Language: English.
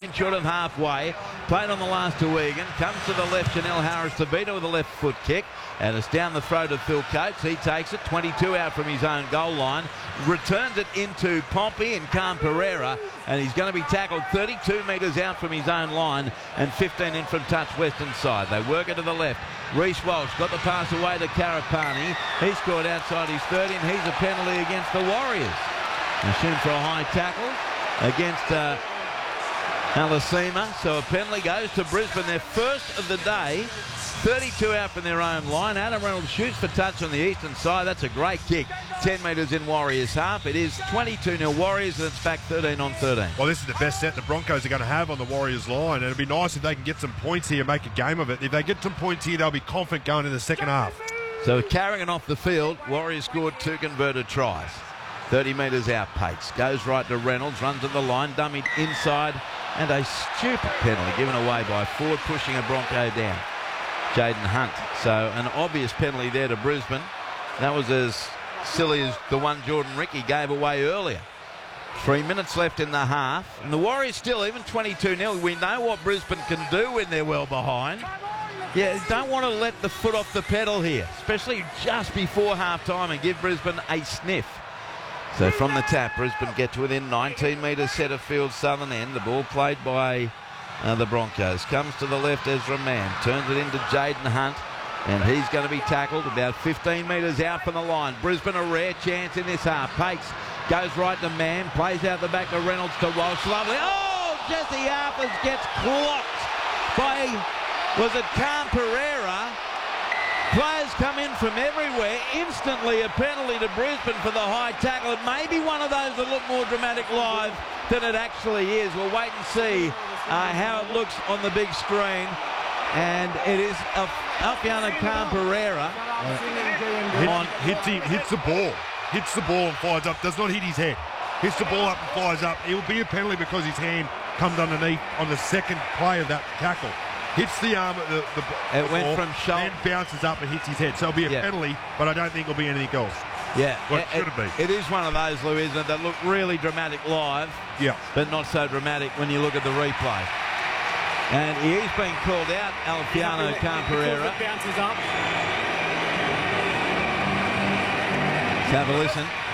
Egan short of halfway. Played on the last to Egan. Comes to the left, Chanel Harris-Tavita with a left foot kick. And it's down the throat of Phil Coates. He takes it, 22 out from his own goal line. Returns it into Pompey and Cam Pereira. And he's going to be tackled 32 metres out from his own line and 15 in from touch western side. They work it to the left. Reece Walsh got the pass away to Karapani. He scored outside his 30 and he's a penalty against the Warriors. Machine for a high tackle against Alasima. So a penalty goes to Brisbane, their first of the day. 32 out from their own line. Adam Reynolds shoots for touch on the eastern side. That's a great kick. 10 metres in Warriors half. It is 22-0 Warriors and it's back 13-13. Well, this is the best set the Broncos are going to have on the Warriors line. And it'd be nice if they can get some points here and make a game of it. If they get some points here, they'll be confident going in the second half. So Carrigan off the field. Warriors scored 2 converted tries. 30 metres out Pates. Goes right to Reynolds. Runs at the line. Dummied inside. And a stupid penalty given away by Ford, pushing a Bronco down. Jaden Hunt. So an obvious penalty there to Brisbane. That was as silly as the one Jordan Ricky gave away earlier. 3 minutes left in the half. And the Warriors still even 22-0. We know what Brisbane can do when they're well behind. Yeah, don't want to let the foot off the pedal here, especially just before half-time and give Brisbane a sniff. So from the tap, Brisbane get to within 19 metres centre field southern end. The ball played by the Broncos. Comes to the left, Ezra Mann. Turns it into Jaden Hunt. And he's going to be tackled about 15 metres out from the line. Brisbane a rare chance in this half. Pates goes right to Mann. Plays out the back to Reynolds to Walsh. Lovely. Oh, Jesse Harpers gets clocked by, was it Cam Pereira? Players come in from everywhere. Instantly a penalty to Brisbane for the high tackle. It may be one of those that look more dramatic live than it actually is. We'll wait and see how it looks on the big screen. And it is Alfiano Cam Pereira. Hits the ball. Hits the ball and flies up. Does not hit his head. Hits the ball up and flies up. It will be a penalty because his hand comes underneath on the second play of that tackle. Hits the arm at the it went from shoulder, then bounces up and hits his head. So it'll be a penalty, but I don't think it'll be anything else. Yeah, what should it be? It is one of those, Lou, isn't it, that look really dramatic live, but not so dramatic when you look at the replay. And he's been called out, Alfiano Cam Pereira. Bounces up. Let's have a listen.